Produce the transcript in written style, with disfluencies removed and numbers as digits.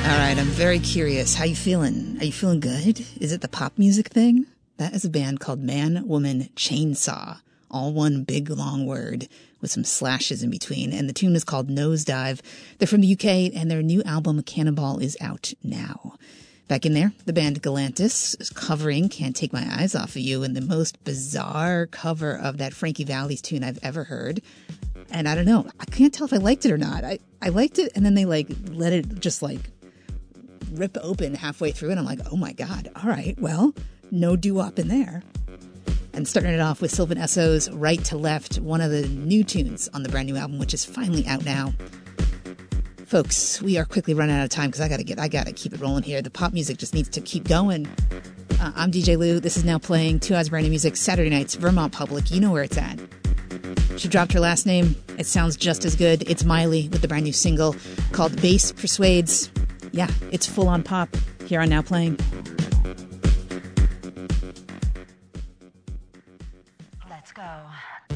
All right, I'm very curious. How you feeling? Are you feeling good? Is it the pop music thing? That is a band called Man, Woman, Chainsaw. All one big, long word with some slashes in between. And the tune is called Nosedive. They're from the UK, and their new album, Cannonball, is out now. Back in there, the band Galantis is covering Can't Take My Eyes Off of You in the most bizarre cover of that Frankie Valli's tune I've ever heard. And I don't know. I can't tell if I liked it or not. I liked it, and then they let it just rip open halfway through, and I'm like, oh my God, all right, well, no doo-wop in there. And starting it off with Sylvan Esso's Right to Left, one of the new tunes on the brand new album, which is finally out now. Folks, we are quickly running out of time because I gotta keep it rolling here. The pop music just needs to keep going. I'm DJ Lou. This is now playing 2 hours of brand new music, Saturday nights, Vermont Public. You know where it's at. She dropped her last name. It sounds just as good. It's Miley with the brand new single called Bass Persuades. Yeah, it's full on pop here on Now Playing. Let's go.